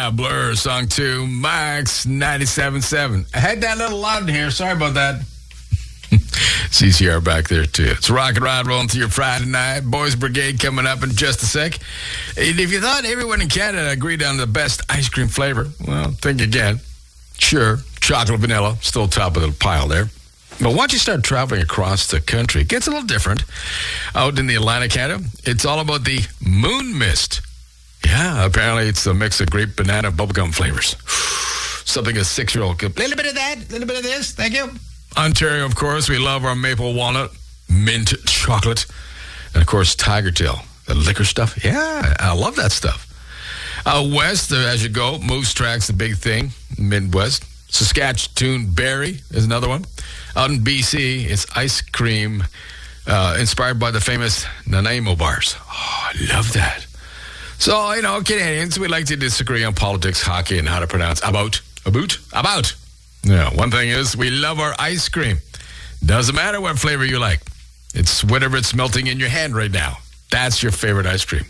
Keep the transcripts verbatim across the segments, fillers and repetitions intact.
Yeah, Blur, song two, Max ninety-seven point seven. I had that a little loud in here. Sorry about that. C C R back there, too. It's Rock and Rod rolling through your Friday night. Boys Brigade coming up in just a sec. And if you thought everyone in Canada agreed on the best ice cream flavor, well, think again. Sure, chocolate vanilla, still top of the pile there. But once you start traveling across the country, it gets a little different. Out in the Atlantic Canada, it's all about the moon mist. Yeah, apparently it's a mix of grape, banana, bubblegum flavors. Something a six-year-old could... Little bit of that, little bit of this, thank you. Ontario, of course, we love our maple walnut, mint chocolate, and, of course, Tiger Tail, the liquor stuff. Yeah, I love that stuff. Out west, uh, as you go, Moose Track's the big thing, Midwest. Saskatchewan Berry is another one. Out in B C, it's ice cream uh, inspired by the famous Nanaimo bars. Oh, I love that. So, you know, Canadians, we like to disagree on politics, hockey, and how to pronounce about, about, about. Yeah, one thing is, we love our ice cream. Doesn't matter what flavor you like. It's whatever it's melting in your hand right now. That's your favorite ice cream.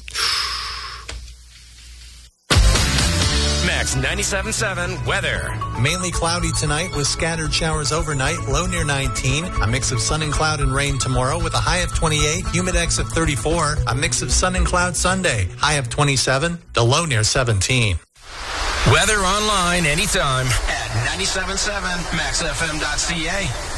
Max ninety-seven point seven weather. Mainly cloudy tonight with scattered showers overnight, low near nineteen. A mix of sun and cloud and rain tomorrow with a high of twenty-eight, humidex of thirty-four. A mix of sun and cloud Sunday, high of twenty-seven, the low near seventeen. Weather online anytime at ninety-seven point seven max f m dot c a.